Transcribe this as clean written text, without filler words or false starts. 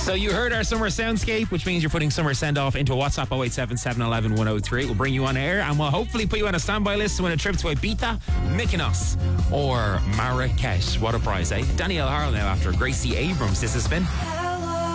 So you heard our summer soundscape, which means you're putting summer send off into a WhatsApp 087 711 103. We'll bring you on air and we'll hopefully put you on a standby list to win a trip to Ibiza, Mykonos or Marrakesh. What a prize, eh? Danielle Harl now after Gracie Abrams. This has been